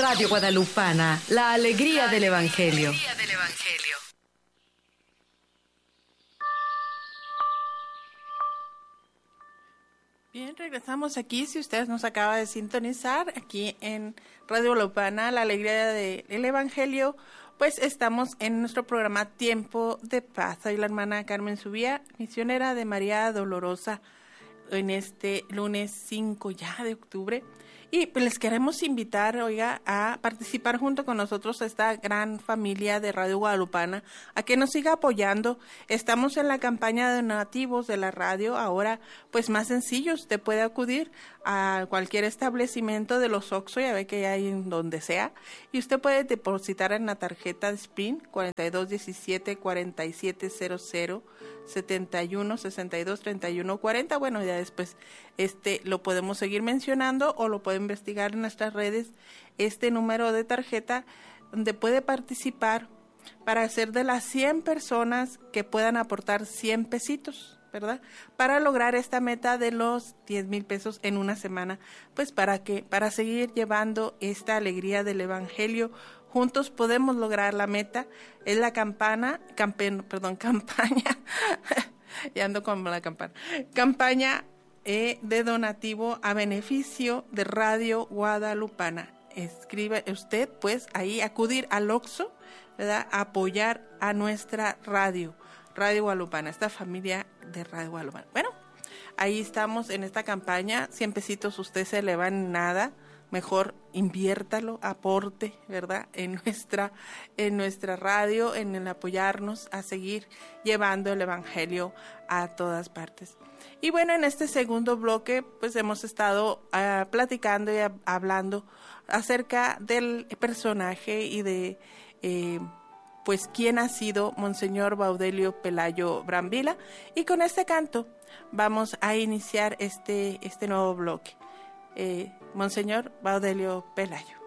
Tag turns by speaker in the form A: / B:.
A: Radio Guadalupana, la alegría del Evangelio.
B: Bien, regresamos aquí. Si ustedes nos acaba de sintonizar aquí en Radio Guadalupana, la alegría del Evangelio, pues estamos en nuestro programa Tiempo de Paz. Soy la hermana Carmen Subía, misionera de María Dolorosa, en este lunes 5 ya de octubre. Y pues les queremos invitar, oiga, a participar junto con nosotros, esta gran familia de Radio Guadalupana, a que nos siga apoyando. Estamos en la campaña de donativos de la radio. Ahora, pues más sencillo, usted puede acudir a cualquier establecimiento de los Oxxo, ya ve que hay en donde sea, y usted puede depositar en la tarjeta de Sprint 4217 4700 71 62 31 40. Bueno, ya después lo podemos seguir mencionando o lo puede investigar en nuestras redes, este número de tarjeta donde puede participar para ser de las 100 personas que puedan aportar 100 pesitos, ¿verdad? Para lograr esta meta de los 10,000 pesos en una semana, pues para seguir llevando esta alegría del Evangelio. Juntos podemos lograr la meta. Es la campaña, ya ando con la campaña de donativo a beneficio de Radio Guadalupana. Escribe usted, pues, ahí acudir al Oxxo, ¿verdad? Apoyar a nuestra Radio Guadalupana, esta familia de Radio Guadalupana. Bueno, ahí estamos en esta campaña. 100 pesitos usted se le va en nada. Mejor inviértalo, aporte, ¿verdad? En nuestra radio, en el apoyarnos a seguir llevando el Evangelio a todas partes. Y bueno, en este segundo bloque, pues hemos estado platicando y hablando acerca del personaje y de, pues, quién ha sido Monseñor Baudelio Pelayo Brambila. Y con este canto vamos a iniciar este nuevo bloque. Monseñor Baudelio Pelayo.